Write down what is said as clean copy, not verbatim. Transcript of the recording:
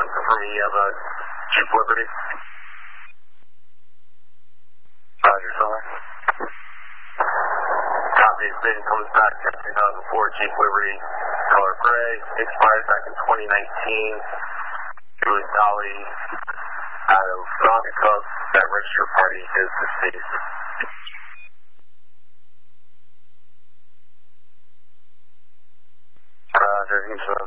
confirming you have a Jeep Liberty. Roger, sir. Copy, station comes back, 2004 Jeep Liberty, color gray, expired back in 2019. It was Dolly out of Nauticook. That registered party is deceased. Roger, Houston.